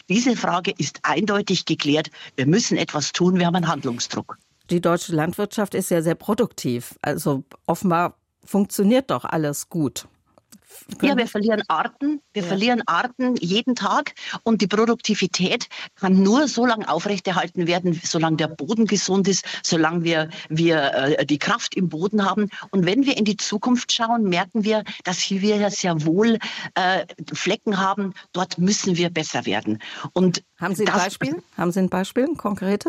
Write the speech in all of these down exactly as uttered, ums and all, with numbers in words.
Diese Frage ist eindeutig geklärt. Wir müssen etwas tun, wir haben einen Handlungsdruck. Die deutsche Landwirtschaft ist ja sehr produktiv. Also offenbar funktioniert doch alles gut. Ja, wir verlieren Arten, wir ja. verlieren Arten jeden Tag und die Produktivität kann nur so lange aufrechterhalten werden, solange der Boden gesund ist, solange wir, wir äh, die Kraft im Boden haben. Und wenn wir in die Zukunft schauen, merken wir, dass wir ja sehr wohl äh, Flecken haben, dort müssen wir besser werden. Und haben Sie ein das, Beispiel? Haben Sie ein Beispiel, ein konkretes?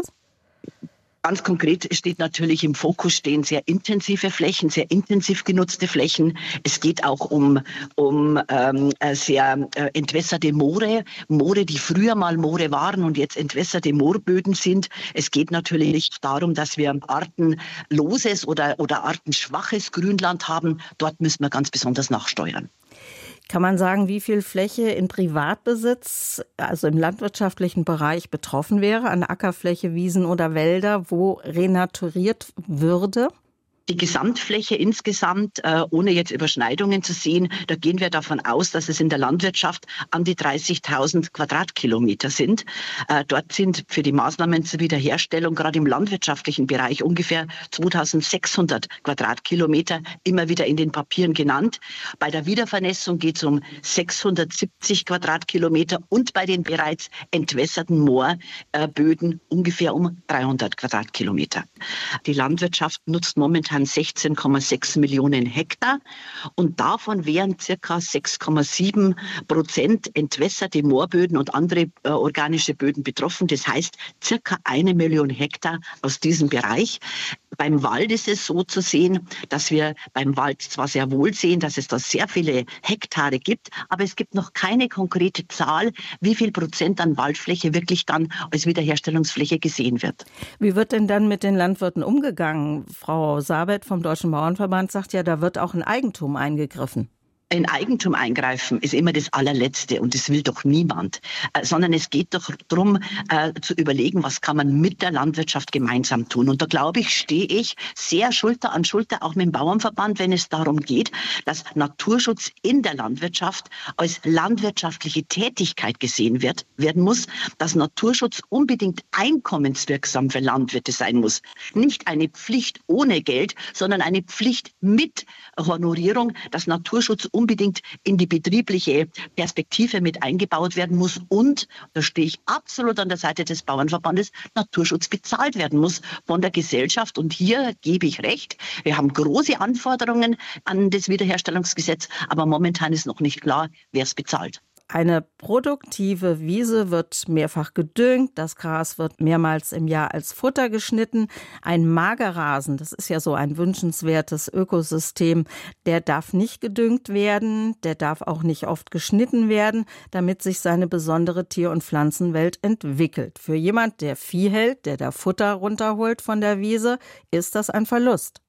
Ganz konkret steht natürlich im Fokus stehen sehr intensive Flächen, sehr intensiv genutzte Flächen. Es geht auch um, um ähm, sehr äh, entwässerte Moore, Moore, die früher mal Moore waren und jetzt entwässerte Moorböden sind. Es geht natürlich darum, dass wir artenloses oder, oder artenschwaches Grünland haben. Dort müssen wir ganz besonders nachsteuern. Kann man sagen, wie viel Fläche in Privatbesitz, also im landwirtschaftlichen Bereich, betroffen wäre, an Ackerfläche, Wiesen oder Wälder, wo renaturiert würde? Die Gesamtfläche insgesamt, äh, ohne jetzt Überschneidungen zu sehen, da gehen wir davon aus, dass es in der Landwirtschaft an die dreißigtausend Quadratkilometer sind. Äh, dort sind für die Maßnahmen zur Wiederherstellung gerade im landwirtschaftlichen Bereich ungefähr zweitausendsechshundert Quadratkilometer immer wieder in den Papieren genannt. Bei der Wiedervernässung geht es um sechshundertsiebzig Quadratkilometer und bei den bereits entwässerten Moorböden ungefähr um dreihundert Quadratkilometer. Die Landwirtschaft nutzt momentan sechzehn Komma sechs Millionen Hektar und davon wären circa sechs Komma sieben Prozent entwässerte Moorböden und andere äh, organische Böden betroffen. Das heißt circa eine Million Hektar aus diesem Bereich. Beim Wald ist es so zu sehen, dass wir beim Wald zwar sehr wohl sehen, dass es da sehr viele Hektare gibt, aber es gibt noch keine konkrete Zahl, wie viel Prozent an Waldfläche wirklich dann als Wiederherstellungsfläche gesehen wird. Wie wird denn dann mit den Landwirten umgegangen? Frau Sabet vom Deutschen Bauernverband sagt ja, da wird auch in Eigentum eingegriffen. In Eigentum eingreifen ist immer das Allerletzte und das will doch niemand, äh, sondern es geht doch darum, äh, zu überlegen, was kann man mit der Landwirtschaft gemeinsam tun. Und da glaube ich, stehe ich sehr Schulter an Schulter auch mit dem Bauernverband, wenn es darum geht, dass Naturschutz in der Landwirtschaft als landwirtschaftliche Tätigkeit gesehen wird, werden muss, dass Naturschutz unbedingt einkommenswirksam für Landwirte sein muss. Nicht eine Pflicht ohne Geld, sondern eine Pflicht mit Honorierung, dass Naturschutz unbedingt in die betriebliche Perspektive mit eingebaut werden muss und, da stehe ich absolut an der Seite des Bauernverbandes, Naturschutz bezahlt werden muss von der Gesellschaft. Und hier gebe ich recht, wir haben große Anforderungen an das Wiederherstellungsgesetz, aber momentan ist noch nicht klar, wer es bezahlt. Eine produktive Wiese wird mehrfach gedüngt, das Gras wird mehrmals im Jahr als Futter geschnitten. Ein Magerrasen, das ist ja so ein wünschenswertes Ökosystem, der darf nicht gedüngt werden, der darf auch nicht oft geschnitten werden, damit sich seine besondere Tier- und Pflanzenwelt entwickelt. Für jemand, der Vieh hält, der da Futter runterholt von der Wiese, ist das ein Verlust.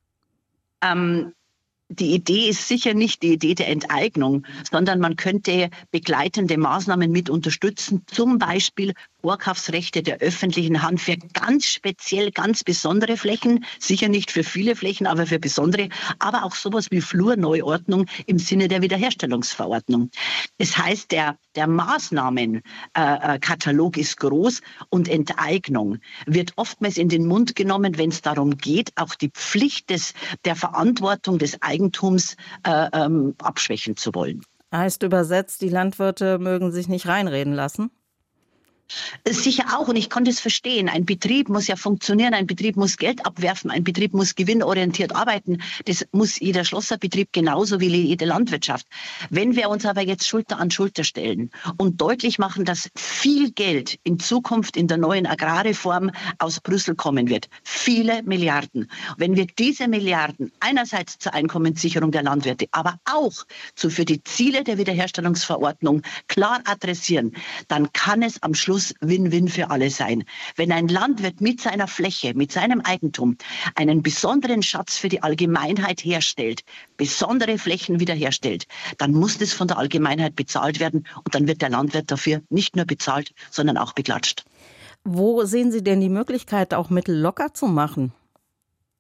Ähm Die Idee ist sicher nicht die Idee der Enteignung, sondern man könnte begleitende Maßnahmen mit unterstützen, zum Beispiel Vorkaufsrechte der öffentlichen Hand für ganz speziell, ganz besondere Flächen, sicher nicht für viele Flächen, aber für besondere, aber auch sowas wie Flurneuordnung im Sinne der Wiederherstellungsverordnung. Das heißt, der, der Maßnahmenkatalog äh, ist groß und Enteignung wird oftmals in den Mund genommen, wenn es darum geht, auch die Pflicht des, der Verantwortung des Eigentums äh, ähm, abschwächen zu wollen. Heißt übersetzt, die Landwirte mögen sich nicht reinreden lassen? Sicher auch, und ich kann das verstehen. Ein Betrieb muss ja funktionieren, ein Betrieb muss Geld abwerfen, ein Betrieb muss gewinnorientiert arbeiten. Das muss jeder Schlosserbetrieb genauso wie jede Landwirtschaft. Wenn wir uns aber jetzt Schulter an Schulter stellen und deutlich machen, dass viel Geld in Zukunft in der neuen Agrarreform aus Brüssel kommen wird, viele Milliarden. Wenn wir diese Milliarden einerseits zur Einkommenssicherung der Landwirte, aber auch zu, für die Ziele der Wiederherstellungsverordnung klar adressieren, dann kann es am Schluss Win-Win für alle sein. Wenn ein Landwirt mit seiner Fläche, mit seinem Eigentum einen besonderen Schatz für die Allgemeinheit herstellt, besondere Flächen wiederherstellt, dann muss das von der Allgemeinheit bezahlt werden und dann wird der Landwirt dafür nicht nur bezahlt, sondern auch beklatscht. Wo sehen Sie denn die Möglichkeit, auch Mittel locker zu machen?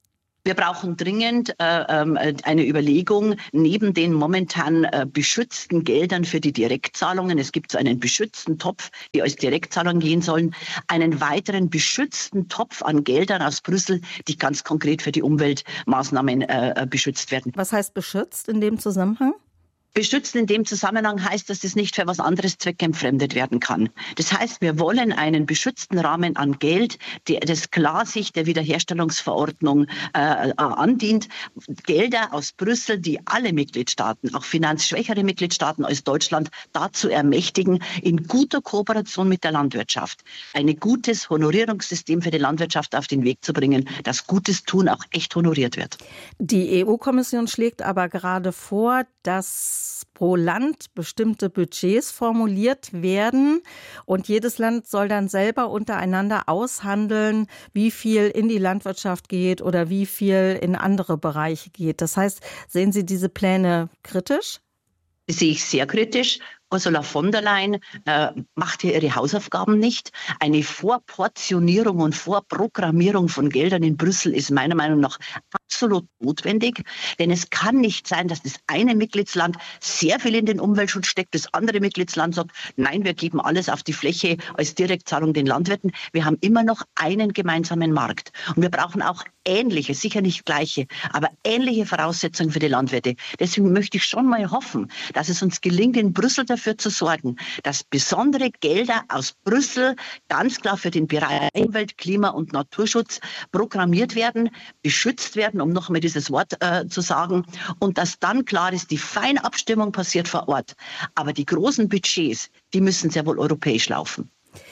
Wir brauchen dringend äh, eine Überlegung, neben den momentan äh, beschützten Geldern für die Direktzahlungen, es gibt so einen beschützten Topf, die als Direktzahlung gehen sollen, einen weiteren beschützten Topf an Geldern aus Brüssel, die ganz konkret für die Umweltmaßnahmen äh, beschützt werden. Was heißt beschützt in dem Zusammenhang? Beschützen in dem Zusammenhang heißt, dass es nicht für was anderes zweckentfremdet werden kann. Das heißt, wir wollen einen beschützten Rahmen an Geld, der das klar sich der Wiederherstellungsverordnung äh, andient. Gelder aus Brüssel, die alle Mitgliedstaaten, auch finanzschwächere Mitgliedstaaten als Deutschland, dazu ermächtigen, in guter Kooperation mit der Landwirtschaft ein gutes Honorierungssystem für die Landwirtschaft auf den Weg zu bringen, dass gutes Tun auch echt honoriert wird. Die E U-Kommission schlägt aber gerade vor, dass pro Land bestimmte Budgets formuliert werden und jedes Land soll dann selber untereinander aushandeln, wie viel in die Landwirtschaft geht oder wie viel in andere Bereiche geht. Das heißt, sehen Sie diese Pläne kritisch? Das sehe ich sehr kritisch. Ursula von der Leyen äh, macht hier ihre Hausaufgaben nicht. Eine Vorportionierung und Vorprogrammierung von Geldern in Brüssel ist meiner Meinung nach absolut notwendig. Denn es kann nicht sein, dass das eine Mitgliedsland sehr viel in den Umweltschutz steckt, das andere Mitgliedsland sagt, nein, wir geben alles auf die Fläche als Direktzahlung den Landwirten. Wir haben immer noch einen gemeinsamen Markt. Und wir brauchen auch ähnliche, sicher nicht gleiche, aber ähnliche Voraussetzungen für die Landwirte. Deswegen möchte ich schon mal hoffen, dass es uns gelingt, in Brüssel dafür zu sorgen, dass besondere Gelder aus Brüssel ganz klar für den Bereich Umwelt, Klima und Naturschutz programmiert werden, beschützt werden, um noch einmal dieses Wort äh, zu sagen, und dass dann klar ist, die Feinabstimmung passiert vor Ort. Aber die großen Budgets, die müssen sehr wohl europäisch laufen.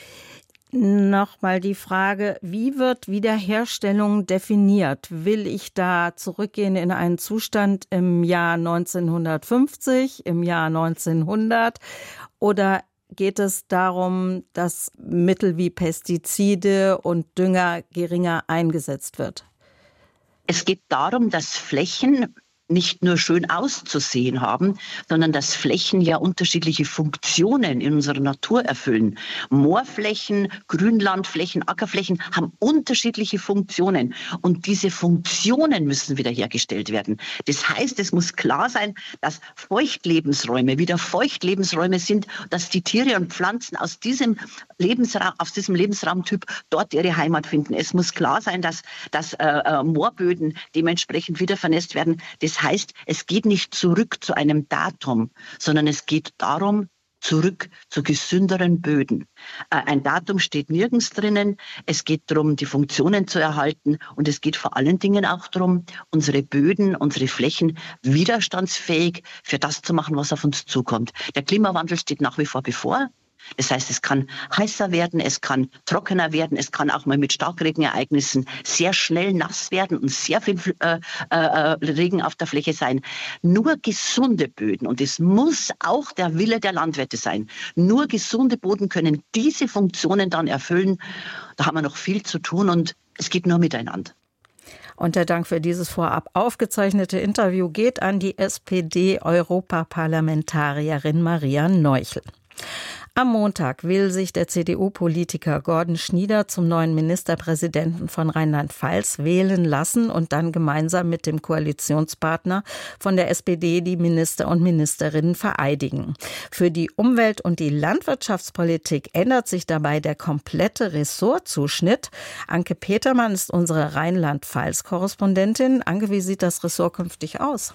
Nochmal die Frage, wie wird Wiederherstellung definiert? Will ich da zurückgehen in einen Zustand im Jahr neunzehnhundertfünfzig, im Jahr neunzehnhundert? Oder geht es darum, dass Mittel wie Pestizide und Dünger geringer eingesetzt wird? Es geht darum, dass Flächen nicht nur schön auszusehen haben, sondern dass Flächen ja unterschiedliche Funktionen in unserer Natur erfüllen. Moorflächen, Grünlandflächen, Ackerflächen haben unterschiedliche Funktionen und diese Funktionen müssen wiederhergestellt werden. Das heißt, es muss klar sein, dass Feuchtlebensräume wieder Feuchtlebensräume sind, dass die Tiere und Pflanzen aus diesem Lebensraum, aus diesem Lebensraumtyp dort ihre Heimat finden. Es muss klar sein, dass, dass äh, Moorböden dementsprechend wieder vernässt werden. Das heißt, es geht nicht zurück zu einem Datum, sondern es geht darum, zurück zu gesünderen Böden. Ein Datum steht nirgends drinnen. Es geht darum, die Funktionen zu erhalten. Und es geht vor allen Dingen auch darum, unsere Böden, unsere Flächen widerstandsfähig für das zu machen, was auf uns zukommt. Der Klimawandel steht nach wie vor bevor. Das heißt, es kann heißer werden, es kann trockener werden, es kann auch mal mit Starkregenereignissen sehr schnell nass werden und sehr viel äh, äh, Regen auf der Fläche sein. Nur gesunde Böden, und es muss auch der Wille der Landwirte sein, nur gesunde Böden können diese Funktionen dann erfüllen. Da haben wir noch viel zu tun und es geht nur miteinander. Und der Dank für dieses vorab aufgezeichnete Interview geht an die S P D-Europaparlamentarierin Maria Neuchel. Am Montag will sich der C D U-Politiker Gordon Schnieder zum neuen Ministerpräsidenten von Rheinland-Pfalz wählen lassen und dann gemeinsam mit dem Koalitionspartner von der S P D die Minister und Ministerinnen vereidigen. Für die Umwelt- und die Landwirtschaftspolitik ändert sich dabei der komplette Ressortzuschnitt. Anke Petermann ist unsere Rheinland-Pfalz-Korrespondentin. Anke, wie sieht das Ressort künftig aus?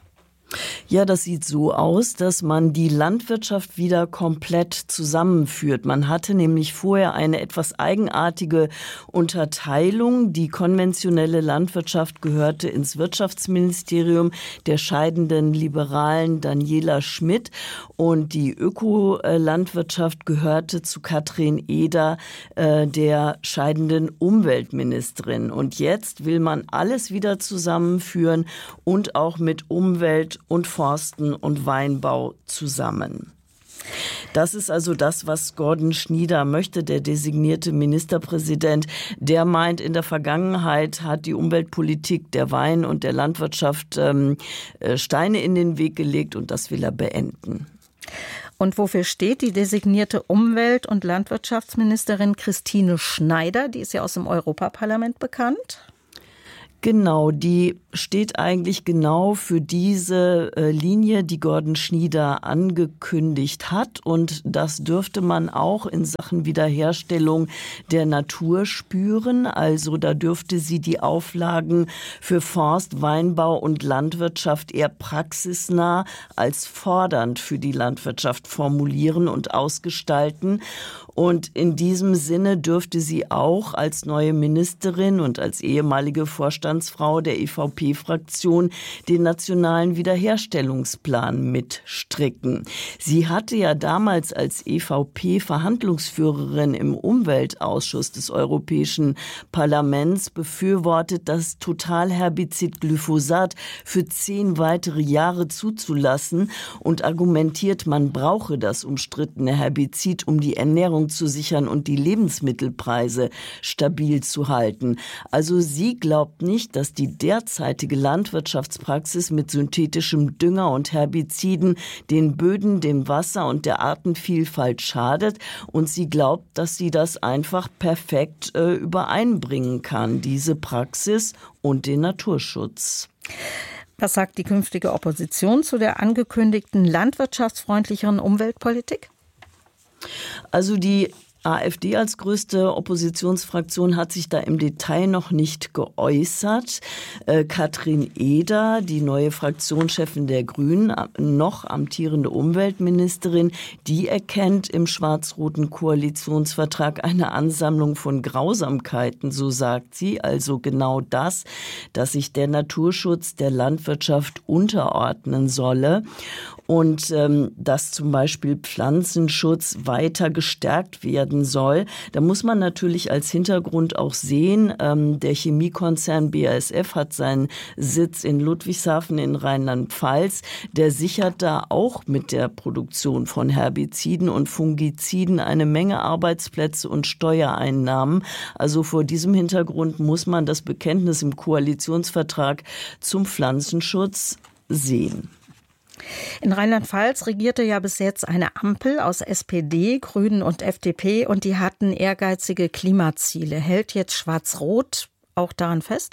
Ja, das sieht so aus, dass man die Landwirtschaft wieder komplett zusammenführt. Man hatte nämlich vorher eine etwas eigenartige Unterteilung. Die konventionelle Landwirtschaft gehörte ins Wirtschaftsministerium der scheidenden Liberalen Daniela Schmidt und die Ökolandwirtschaft gehörte zu Katrin Eder, äh, der scheidenden Umweltministerin. Und jetzt will man alles wieder zusammenführen und auch mit Umwelt und Forsten und Weinbau zusammen. Das ist also das, was Gordon Schnieder möchte, der designierte Ministerpräsident. Der meint, in der Vergangenheit hat die Umweltpolitik der Wein- und der Landwirtschaft ähm, Steine in den Weg gelegt und das will er beenden. Und wofür steht die designierte Umwelt- und Landwirtschaftsministerin Christine Schneider? Die ist ja aus dem Europaparlament bekannt. Genau, die steht eigentlich genau für diese äh, Linie, die Gordon Schnieder angekündigt hat. Und das dürfte man auch in Sachen Wiederherstellung der Natur spüren. Also da dürfte sie die Auflagen für Forst, Weinbau und Landwirtschaft eher praxisnah als fordernd für die Landwirtschaft formulieren und ausgestalten. Und in diesem Sinne dürfte sie auch als neue Ministerin und als ehemalige Vorstandsfrau der E V P-Fraktion den nationalen Wiederherstellungsplan mitstricken. Sie hatte ja damals als E V P-Verhandlungsführerin im Umweltausschuss des Europäischen Parlaments befürwortet, das Totalherbizid Glyphosat für zehn weitere Jahre zuzulassen und argumentiert, man brauche das umstrittene Herbizid, um die Ernährung zu sichern und die Lebensmittelpreise stabil zu halten. Also sie glaubt nicht, dass die derzeitige Landwirtschaftspraxis mit synthetischem Dünger und Herbiziden den Böden, dem Wasser und der Artenvielfalt schadet. Und sie glaubt, dass sie das einfach perfekt äh, übereinbringen kann, diese Praxis und den Naturschutz. Was sagt die künftige Opposition zu der angekündigten landwirtschaftsfreundlicheren Umweltpolitik? Also die AfD als größte Oppositionsfraktion hat sich da im Detail noch nicht geäußert. Äh, Katrin Eder, die neue Fraktionschefin der Grünen, noch amtierende Umweltministerin, die erkennt im schwarz-roten Koalitionsvertrag eine Ansammlung von Grausamkeiten, so sagt sie. Also genau das, dass sich der Naturschutz der Landwirtschaft unterordnen solle. Und ähm, dass zum Beispiel Pflanzenschutz weiter gestärkt werden soll. Da muss man natürlich als Hintergrund auch sehen, ähm, der Chemiekonzern B A S F hat seinen Sitz in Ludwigshafen in Rheinland-Pfalz. Der sichert da auch mit der Produktion von Herbiziden und Fungiziden eine Menge Arbeitsplätze und Steuereinnahmen. Also vor diesem Hintergrund muss man das Bekenntnis im Koalitionsvertrag zum Pflanzenschutz sehen. In Rheinland-Pfalz regierte ja bis jetzt eine Ampel aus S P D, Grünen und F D P und die hatten ehrgeizige Klimaziele. Hält jetzt Schwarz-Rot auch daran fest?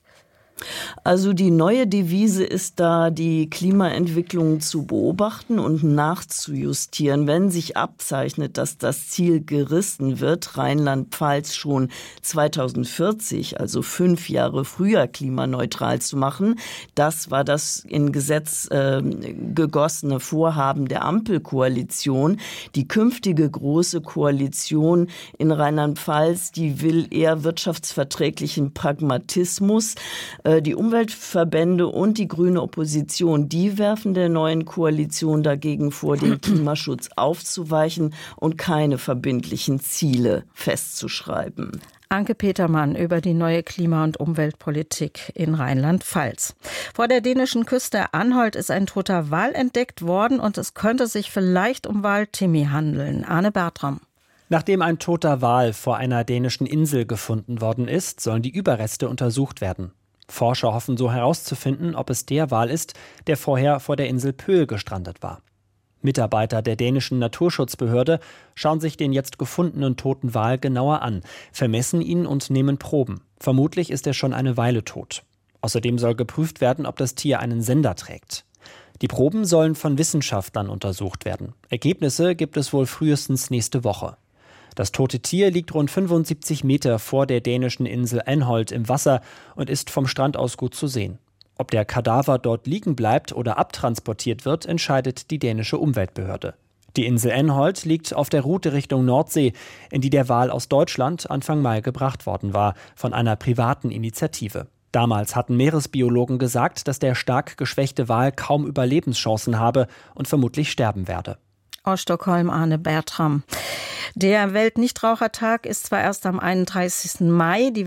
Also die neue Devise ist da, die Klimaentwicklung zu beobachten und nachzujustieren. Wenn sich abzeichnet, dass das Ziel gerissen wird, Rheinland-Pfalz schon zweitausendvierzig, also fünf Jahre früher klimaneutral zu machen, das war das in Gesetz äh, gegossene Vorhaben der Ampelkoalition. Die künftige große Koalition in Rheinland-Pfalz, die will eher wirtschaftsverträglichen Pragmatismus. Die Umweltverbände und die grüne Opposition, die werfen der neuen Koalition dagegen vor, den Klimaschutz aufzuweichen und keine verbindlichen Ziele festzuschreiben. Anke Petermann über die neue Klima- und Umweltpolitik in Rheinland-Pfalz. Vor der dänischen Küste Anholt ist ein toter Wal entdeckt worden und es könnte sich vielleicht um Wal-Timmy handeln. Arne Bertram. Nachdem ein toter Wal vor einer dänischen Insel gefunden worden ist, sollen die Überreste untersucht werden. Forscher hoffen so herauszufinden, ob es der Wal ist, der vorher vor der Insel Pöhl gestrandet war. Mitarbeiter der dänischen Naturschutzbehörde schauen sich den jetzt gefundenen toten Wal genauer an, vermessen ihn und nehmen Proben. Vermutlich ist er schon eine Weile tot. Außerdem soll geprüft werden, ob das Tier einen Sender trägt. Die Proben sollen von Wissenschaftlern untersucht werden. Ergebnisse gibt es wohl frühestens nächste Woche. Das tote Tier liegt rund fünfundsiebzig Meter vor der dänischen Insel Anholt im Wasser und ist vom Strand aus gut zu sehen. Ob der Kadaver dort liegen bleibt oder abtransportiert wird, entscheidet die dänische Umweltbehörde. Die Insel Anholt liegt auf der Route Richtung Nordsee, in die der Wal aus Deutschland Anfang Mai gebracht worden war, von einer privaten Initiative. Damals hatten Meeresbiologen gesagt, dass der stark geschwächte Wal kaum Überlebenschancen habe und vermutlich sterben werde. Aus Stockholm Arne Bertram. Der Weltnichtrauchertag ist zwar erst am einunddreißigsten Mai, die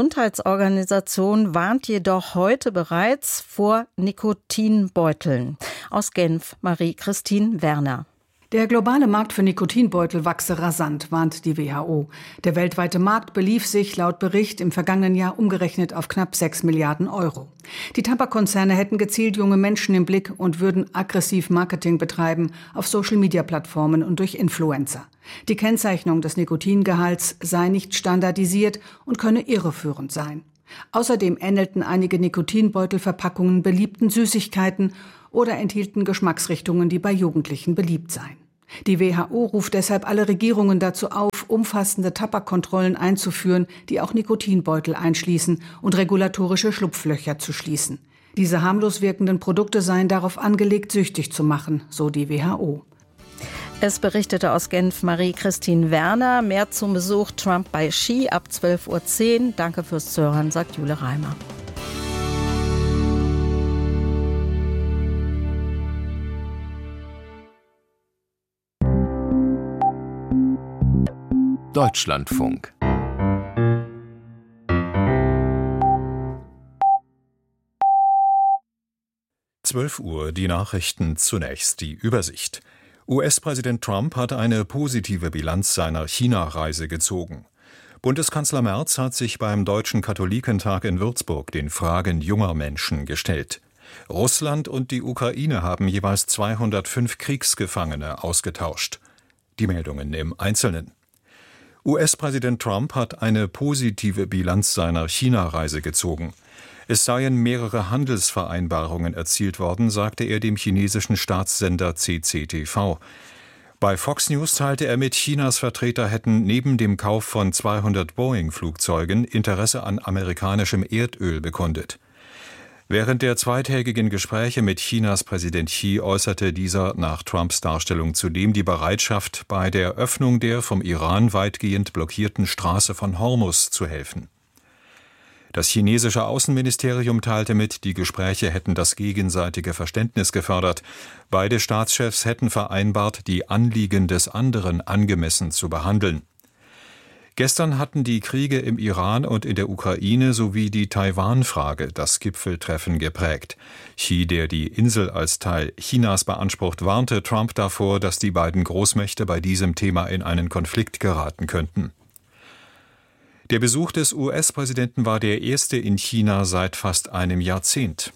Weltgesundheitsorganisation warnt jedoch heute bereits vor Nikotinbeuteln. Aus Genf Marie-Christine Werner. Der globale Markt für Nikotinbeutel wachse rasant, warnt die W H O. Der weltweite Markt belief sich laut Bericht im vergangenen Jahr umgerechnet auf knapp sechs Milliarden Euro. Die Tabakkonzerne hätten gezielt junge Menschen im Blick und würden aggressiv Marketing betreiben auf Social-Media-Plattformen und durch Influencer. Die Kennzeichnung des Nikotingehalts sei nicht standardisiert und könne irreführend sein. Außerdem ähnelten einige Nikotinbeutelverpackungen beliebten Süßigkeiten oder enthielten Geschmacksrichtungen, die bei Jugendlichen beliebt seien. Die W H O ruft deshalb alle Regierungen dazu auf, umfassende Tabakkontrollen einzuführen, die auch Nikotinbeutel einschließen und regulatorische Schlupflöcher zu schließen. Diese harmlos wirkenden Produkte seien darauf angelegt, süchtig zu machen, so die W H O. Es berichtete aus Genf Marie-Christine Werner. Mehr zum Besuch Trump bei Xi ab zwölf Uhr zehn. Danke fürs Zuhören, sagt Jule Reimer. Deutschlandfunk. zwölf Uhr, die Nachrichten zunächst, die Übersicht. U S-Präsident Trump hat eine positive Bilanz seiner China-Reise gezogen. Bundeskanzler Merz hat sich beim Deutschen Katholikentag in Würzburg den Fragen junger Menschen gestellt. Russland und die Ukraine haben jeweils zweihundertfünf Kriegsgefangene ausgetauscht. Die Meldungen im Einzelnen. U S-Präsident Trump hat eine positive Bilanz seiner China-Reise gezogen. Es seien mehrere Handelsvereinbarungen erzielt worden, sagte er dem chinesischen Staatssender C C T V. Bei Fox News teilte er mit, Chinas Vertreter hätten neben dem Kauf von zweihundert Boeing-Flugzeugen Interesse an amerikanischem Erdöl bekundet. Während der zweitägigen Gespräche mit Chinas Präsident Xi äußerte dieser nach Trumps Darstellung zudem die Bereitschaft, bei der Öffnung der vom Iran weitgehend blockierten Straße von Hormuz zu helfen. Das chinesische Außenministerium teilte mit, die Gespräche hätten das gegenseitige Verständnis gefördert. Beide Staatschefs hätten vereinbart, die Anliegen des anderen angemessen zu behandeln. Gestern hatten die Kriege im Iran und in der Ukraine sowie die Taiwan-Frage das Gipfeltreffen geprägt. Xi, der die Insel als Teil Chinas beansprucht, warnte Trump davor, dass die beiden Großmächte bei diesem Thema in einen Konflikt geraten könnten. Der Besuch des U S-Präsidenten war der erste in China seit fast einem Jahrzehnt.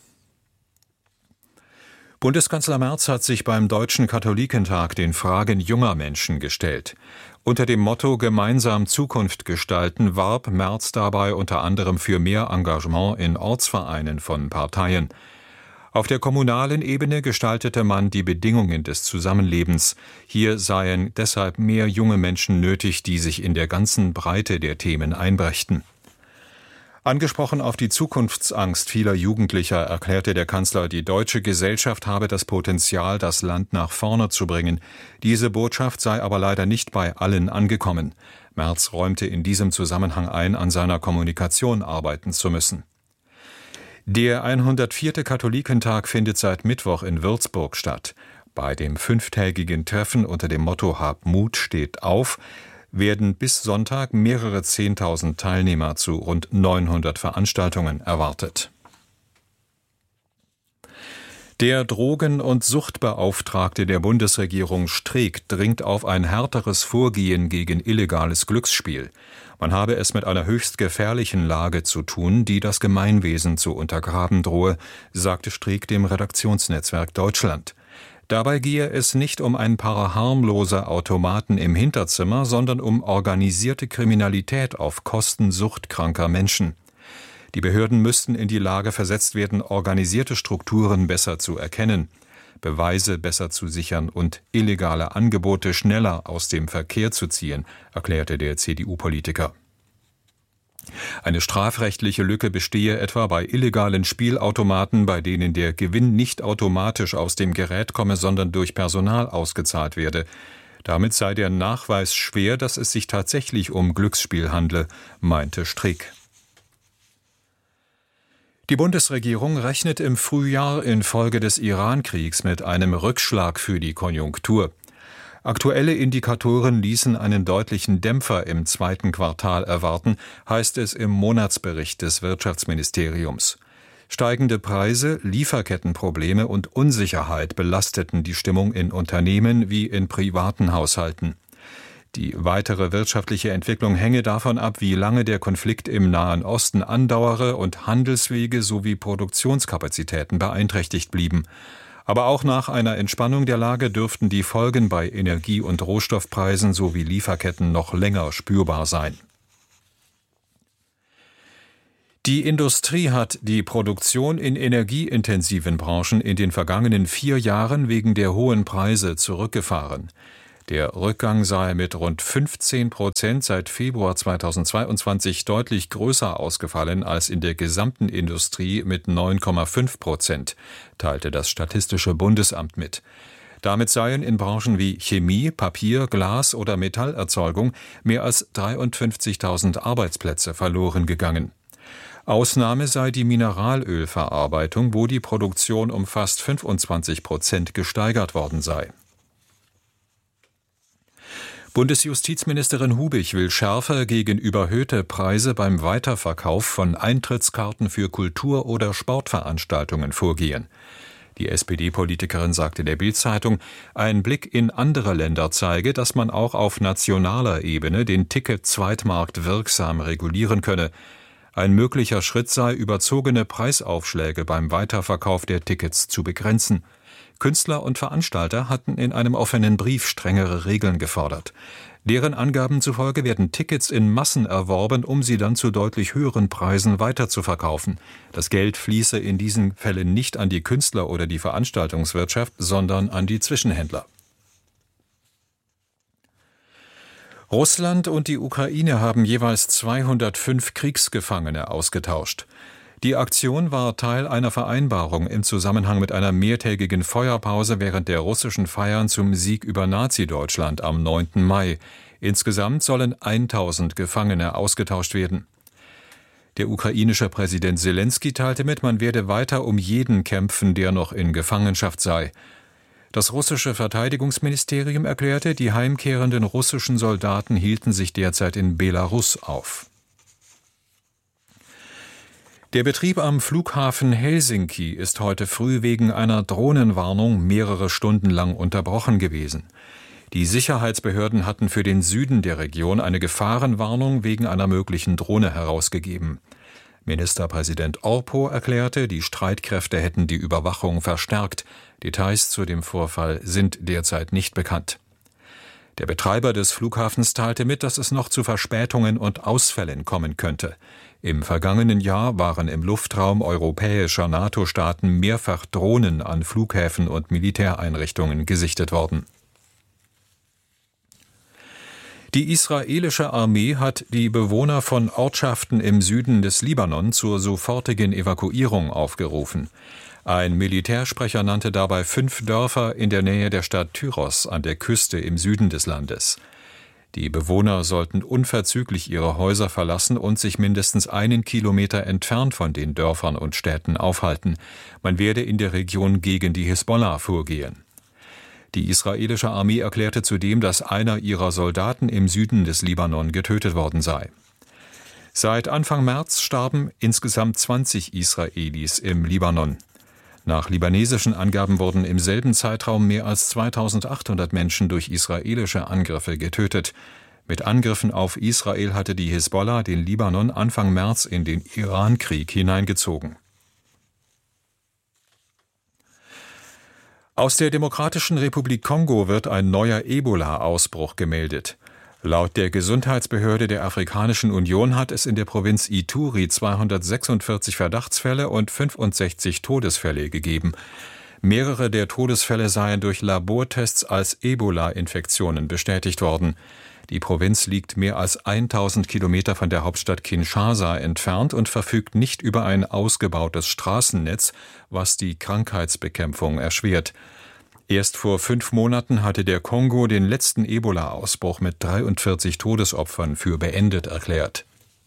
Bundeskanzler Merz hat sich beim Deutschen Katholikentag den Fragen junger Menschen gestellt. Unter dem Motto »Gemeinsam Zukunft gestalten« warb Merz dabei unter anderem für mehr Engagement in Ortsvereinen von Parteien. Auf der kommunalen Ebene gestaltete man die Bedingungen des Zusammenlebens. Hier seien deshalb mehr junge Menschen nötig, die sich in der ganzen Breite der Themen einbrächten. Angesprochen auf die Zukunftsangst vieler Jugendlicher erklärte der Kanzler, die deutsche Gesellschaft habe das Potenzial, das Land nach vorne zu bringen. Diese Botschaft sei aber leider nicht bei allen angekommen. Merz räumte in diesem Zusammenhang ein, an seiner Kommunikation arbeiten zu müssen. Der hundertvierte Katholikentag findet seit Mittwoch in Würzburg statt. Bei dem fünftägigen Treffen unter dem Motto »Hab Mut, steht auf« werden bis Sonntag mehrere Zehntausend Teilnehmer zu rund neunhundert Veranstaltungen erwartet. Der Drogen- und Suchtbeauftragte der Bundesregierung Streeck dringt auf ein härteres Vorgehen gegen illegales Glücksspiel. Man habe es mit einer höchst gefährlichen Lage zu tun, die das Gemeinwesen zu untergraben drohe, sagte Streeck dem Redaktionsnetzwerk Deutschland. Dabei gehe es nicht um ein paar harmlose Automaten im Hinterzimmer, sondern um organisierte Kriminalität auf Kosten suchtkranker Menschen. Die Behörden müssten in die Lage versetzt werden, organisierte Strukturen besser zu erkennen, Beweise besser zu sichern und illegale Angebote schneller aus dem Verkehr zu ziehen, erklärte der C D U-Politiker. Eine strafrechtliche Lücke bestehe etwa bei illegalen Spielautomaten, bei denen der Gewinn nicht automatisch aus dem Gerät komme, sondern durch Personal ausgezahlt werde. Damit sei der Nachweis schwer, dass es sich tatsächlich um Glücksspiel handle, meinte Streeck. Die Bundesregierung rechnet im Frühjahr infolge des Iran-Kriegs mit einem Rückschlag für die Konjunktur. Aktuelle Indikatoren ließen einen deutlichen Dämpfer im zweiten Quartal erwarten, heißt es im Monatsbericht des Wirtschaftsministeriums. Steigende Preise, Lieferkettenprobleme und Unsicherheit belasteten die Stimmung in Unternehmen wie in privaten Haushalten. Die weitere wirtschaftliche Entwicklung hänge davon ab, wie lange der Konflikt im Nahen Osten andauere und Handelswege sowie Produktionskapazitäten beeinträchtigt blieben. Aber auch nach einer Entspannung der Lage dürften die Folgen bei Energie- und Rohstoffpreisen sowie Lieferketten noch länger spürbar sein. Die Industrie hat die Produktion in energieintensiven Branchen in den vergangenen vier Jahren wegen der hohen Preise zurückgefahren. Der Rückgang sei mit rund fünfzehn Prozent seit Februar zweitausendzweiundzwanzig deutlich größer ausgefallen als in der gesamten Industrie mit neun Komma fünf Prozent, teilte das Statistische Bundesamt mit. Damit seien in Branchen wie Chemie, Papier, Glas oder Metallerzeugung mehr als dreiundfünfzigtausend Arbeitsplätze verloren gegangen. Ausnahme sei die Mineralölverarbeitung, wo die Produktion um fast fünfundzwanzig Prozent gesteigert worden sei. Bundesjustizministerin Hubig will schärfer gegen überhöhte Preise beim Weiterverkauf von Eintrittskarten für Kultur- oder Sportveranstaltungen vorgehen. Die S P D-Politikerin sagte der Bild-Zeitung, ein Blick in andere Länder zeige, dass man auch auf nationaler Ebene den Ticket-Zweitmarkt wirksam regulieren könne. Ein möglicher Schritt sei, überzogene Preisaufschläge beim Weiterverkauf der Tickets zu begrenzen. Künstler und Veranstalter hatten in einem offenen Brief strengere Regeln gefordert. Deren Angaben zufolge werden Tickets in Massen erworben, um sie dann zu deutlich höheren Preisen weiterzuverkaufen. Das Geld fließe in diesen Fällen nicht an die Künstler oder die Veranstaltungswirtschaft, sondern an die Zwischenhändler. Russland und die Ukraine haben jeweils zweihundertfünf Kriegsgefangene ausgetauscht. Die Aktion war Teil einer Vereinbarung im Zusammenhang mit einer mehrtägigen Feuerpause während der russischen Feiern zum Sieg über Nazi-Deutschland am neunten Mai. Insgesamt sollen tausend Gefangene ausgetauscht werden. Der ukrainische Präsident Selenskyj teilte mit, man werde weiter um jeden kämpfen, der noch in Gefangenschaft sei. Das russische Verteidigungsministerium erklärte, die heimkehrenden russischen Soldaten hielten sich derzeit in Belarus auf. Der Betrieb am Flughafen Helsinki ist heute früh wegen einer Drohnenwarnung mehrere Stunden lang unterbrochen gewesen. Die Sicherheitsbehörden hatten für den Süden der Region eine Gefahrenwarnung wegen einer möglichen Drohne herausgegeben. Ministerpräsident Orpo erklärte, die Streitkräfte hätten die Überwachung verstärkt. Details zu dem Vorfall sind derzeit nicht bekannt. Der Betreiber des Flughafens teilte mit, dass es noch zu Verspätungen und Ausfällen kommen könnte. Im vergangenen Jahr waren im Luftraum europäischer NATO-Staaten mehrfach Drohnen an Flughäfen und Militäreinrichtungen gesichtet worden. Die israelische Armee hat die Bewohner von Ortschaften im Süden des Libanon zur sofortigen Evakuierung aufgerufen. Ein Militärsprecher nannte dabei fünf Dörfer in der Nähe der Stadt Tyros an der Küste im Süden des Landes. Die Bewohner sollten unverzüglich ihre Häuser verlassen und sich mindestens einen Kilometer entfernt von den Dörfern und Städten aufhalten. Man werde in der Region gegen die Hisbollah vorgehen. Die israelische Armee erklärte zudem, dass einer ihrer Soldaten im Süden des Libanon getötet worden sei. Seit Anfang März starben insgesamt zwanzig Israelis im Libanon. Nach libanesischen Angaben wurden im selben Zeitraum mehr als zweitausendachthundert Menschen durch israelische Angriffe getötet. Mit Angriffen auf Israel hatte die Hisbollah den Libanon Anfang März in den Irankrieg hineingezogen. Aus der Demokratischen Republik Kongo wird ein neuer Ebola-Ausbruch gemeldet. Laut der Gesundheitsbehörde der Afrikanischen Union hat es in der Provinz Ituri zweihundertsechsundvierzig Verdachtsfälle und fünfundsechzig Todesfälle gegeben. Mehrere der Todesfälle seien durch Labortests als Ebola-Infektionen bestätigt worden. Die Provinz liegt mehr als tausend Kilometer von der Hauptstadt Kinshasa entfernt und verfügt nicht über ein ausgebautes Straßennetz, was die Krankheitsbekämpfung erschwert. Erst vor fünf Monaten hatte der Kongo den letzten Ebola-Ausbruch mit dreiundvierzig Todesopfern für beendet erklärt.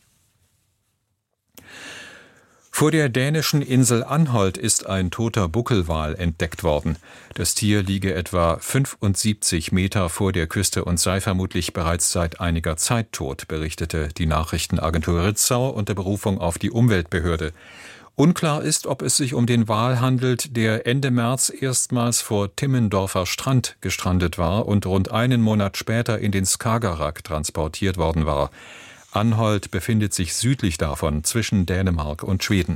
Vor der dänischen Insel Anholt ist ein toter Buckelwal entdeckt worden. Das Tier liege etwa fünfundsiebzig Meter vor der Küste und sei vermutlich bereits seit einiger Zeit tot, berichtete die Nachrichtenagentur Ritzau unter Berufung auf die Umweltbehörde. Unklar ist, ob es sich um den Wal handelt, der Ende März erstmals vor Timmendorfer Strand gestrandet war und rund einen Monat später in den Skagerrak transportiert worden war. Anholt befindet sich südlich davon, zwischen Dänemark und Schweden.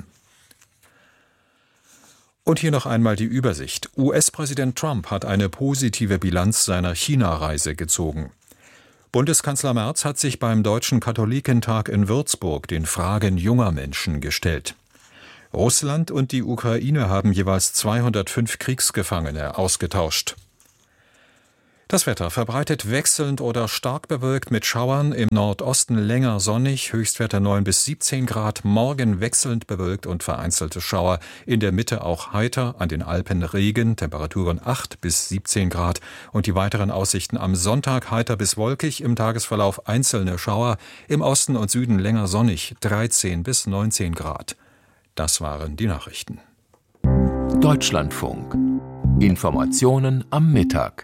Und hier noch einmal die Übersicht. U S-Präsident Trump hat eine positive Bilanz seiner China-Reise gezogen. Bundeskanzler Merz hat sich beim Deutschen Katholikentag in Würzburg den Fragen junger Menschen gestellt. Russland und die Ukraine haben jeweils zweihundertfünf Kriegsgefangene ausgetauscht. Das Wetter verbreitet wechselnd oder stark bewölkt mit Schauern, im Nordosten länger sonnig, Höchstwerte neun bis siebzehn Grad, morgen wechselnd bewölkt und vereinzelte Schauer, in der Mitte auch heiter, an den Alpen Regen, Temperaturen acht bis siebzehn Grad und die weiteren Aussichten am Sonntag heiter bis wolkig, im Tagesverlauf einzelne Schauer, im Osten und Süden länger sonnig, dreizehn bis neunzehn Grad. Das waren die Nachrichten. Deutschlandfunk. Informationen am Mittag.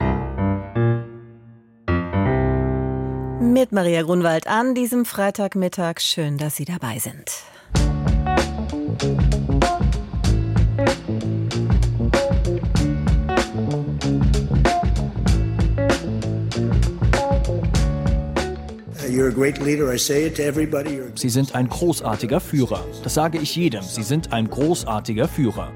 Mit Maria Grunwald an diesem Freitagmittag. Schön, dass Sie dabei sind. Sie sind ein großartiger Führer. Das sage ich jedem. Sie sind ein großartiger Führer.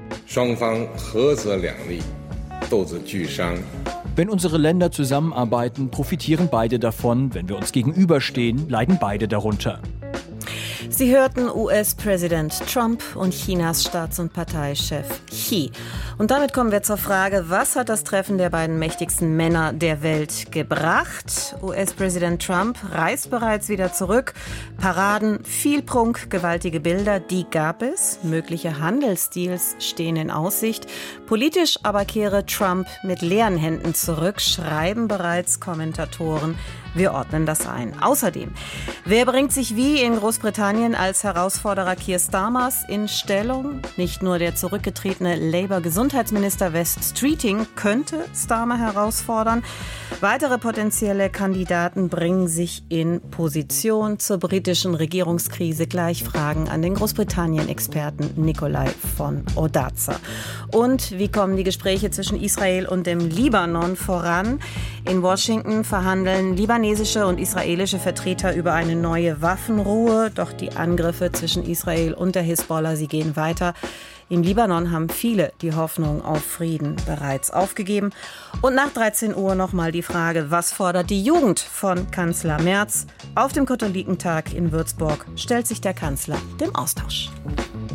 Wenn unsere Länder zusammenarbeiten, profitieren beide davon. Wenn wir uns gegenüberstehen, leiden beide darunter. Sie hörten U S-Präsident Trump und Chinas Staats- und Parteichef Xi. Und damit kommen wir zur Frage, was hat das Treffen der beiden mächtigsten Männer der Welt gebracht? U S-Präsident Trump reist bereits wieder zurück. Paraden, viel Prunk, gewaltige Bilder, die gab es. Mögliche Handelsdeals stehen in Aussicht. Politisch aber kehre Trump mit leeren Händen zurück, schreiben bereits Kommentatoren. Wir ordnen das ein. Außerdem, wer bringt sich wie in Großbritannien als Herausforderer Keir Starmers in Stellung? Nicht nur der zurückgetretene Labour-Gesundheitsminister Wes Streeting könnte Starmer herausfordern. Weitere potenzielle Kandidaten bringen sich in Position zur britischen Regierungskrise. Gleich Fragen an den Großbritannien-Experten Nikolai von Odaza. Und wie kommen die Gespräche zwischen Israel und dem Libanon voran? In Washington verhandeln libanesische und israelische Vertreter über eine neue Waffenruhe. Doch die Angriffe zwischen Israel und der Hisbollah, sie gehen weiter. Im Libanon haben viele die Hoffnung auf Frieden bereits aufgegeben. Und nach dreizehn Uhr nochmal die Frage, was fordert die Jugend von Kanzler Merz? Auf dem Katholikentag in Würzburg stellt sich der Kanzler dem Austausch.